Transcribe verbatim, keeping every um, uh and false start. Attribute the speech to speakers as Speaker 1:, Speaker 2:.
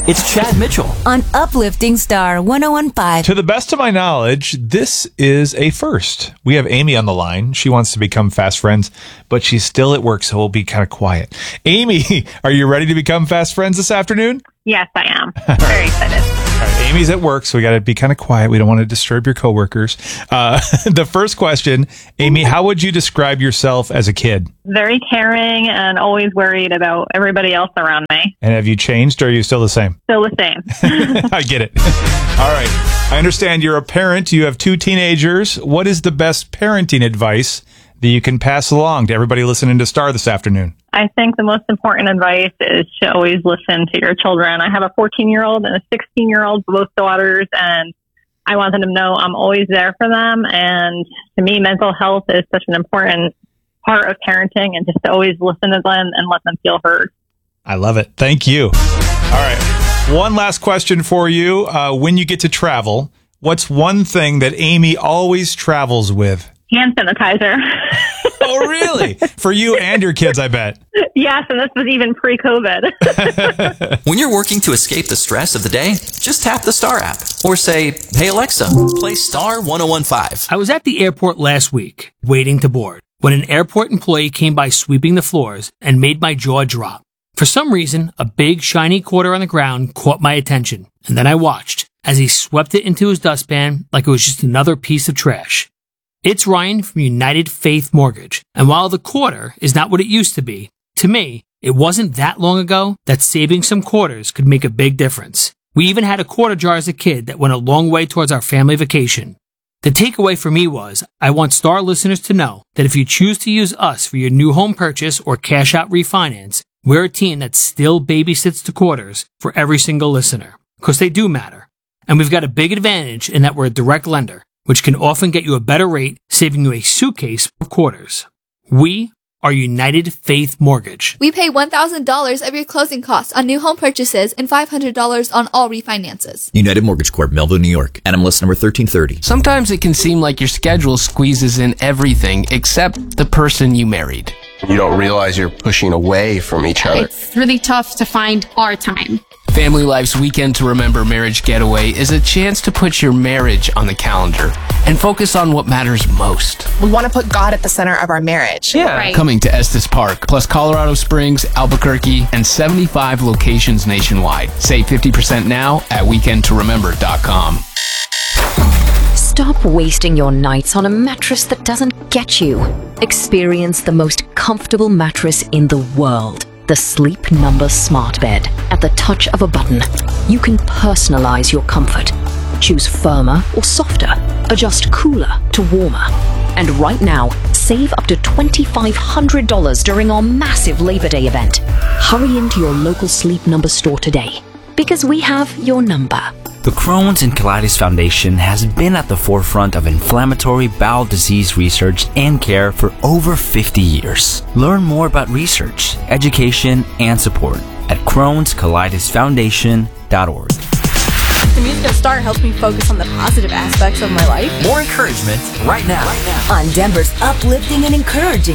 Speaker 1: It's Chad Mitchell
Speaker 2: on Uplifting Star one oh one point five.
Speaker 3: To the best of my knowledge, this is a first. We have Amy on the line. She wants to become fast friends, but she's still at work, so we'll be kind of quiet. Amy, are you ready to become fast friends this afternoon?
Speaker 4: Yes, I am. Very excited.
Speaker 3: All right, Amy's at work, so we got to be kind of quiet. We don't want to disturb your coworkers. Uh, the first question, Amy, how would you describe yourself as a kid?
Speaker 4: Very caring and always worried about everybody else around me.
Speaker 3: And have you changed, or are you still the same?
Speaker 4: Still the same.
Speaker 3: I get it. All right. I understand you're a parent. You have two teenagers. What is the best parenting advice that you can pass along to everybody listening to Star this afternoon?
Speaker 4: I think the most important advice is to always listen to your children. I have a fourteen-year-old and a sixteen-year-old, both daughters, and I want them to know I'm always there for them. And to me, mental health is such an important part of parenting, and just to always listen to them and let them feel heard.
Speaker 3: I love it. Thank you. All right. One last question for you. Uh, when you get to travel, what's one thing that Amy always travels with?
Speaker 4: Hand sanitizer.
Speaker 3: Oh, really? For you and your kids, I bet.
Speaker 4: Yes, and this was even pre-COVID.
Speaker 1: When you're working to escape the stress of the day, just tap the Star app. Or say, hey Alexa, play Star one oh one point five.
Speaker 5: I was at the airport last week, waiting to board, when an airport employee came by sweeping the floors and made my jaw drop. For some reason, a big shiny quarter on the ground caught my attention, and then I watched as he swept it into his dustpan like it was just another piece of trash. It's Ryan from United Faith Mortgage, and while the quarter is not what it used to be, to me, it wasn't that long ago that saving some quarters could make a big difference. We even had a quarter jar as a kid that went a long way towards our family vacation. The takeaway for me was, I want Star listeners to know that if you choose to use us for your new home purchase or cash out refinance, we're a team that still babysits the quarters for every single listener, because they do matter. And we've got a big advantage in that we're a direct lender, which can often get you a better rate, saving you a suitcase of quarters. We are United Faith Mortgage.
Speaker 6: We pay one thousand dollars of your closing costs on new home purchases and five hundred dollars on all refinances.
Speaker 7: United Mortgage Corp, Melville, New York. N M L S number thirteen thirty.
Speaker 8: Sometimes it can seem like your schedule squeezes in everything except the person you married.
Speaker 9: You don't realize you're pushing away from each other.
Speaker 10: It's really tough to find our time.
Speaker 8: Family Life's Weekend to Remember Marriage Getaway is a chance to put your marriage on the calendar and focus on what matters most.
Speaker 11: We want to put God at the center of our marriage.
Speaker 8: Yeah. Right. Coming to Estes Park, plus Colorado Springs, Albuquerque, and seventy-five locations nationwide. Save fifty percent now at weekend to remember dot com.
Speaker 12: Stop wasting your nights on a mattress that doesn't get you. Experience the most comfortable mattress in the world. The Sleep Number Smart Bed. At the touch of a button, you can personalize your comfort. Choose firmer or softer. Adjust cooler to warmer. And right now, save up to two thousand five hundred dollars during our massive Labor Day event. Hurry into your local Sleep Number store today, because we have your number.
Speaker 13: The Crohn's and Colitis Foundation has been at the forefront of inflammatory bowel disease research and care for over fifty years. Learn more about research, education, and support at crohns colitis foundation dot org.
Speaker 14: The music of Star helps me focus on the positive aspects of my life.
Speaker 1: More encouragement right now. Right now.
Speaker 2: On Denver's uplifting and encouraging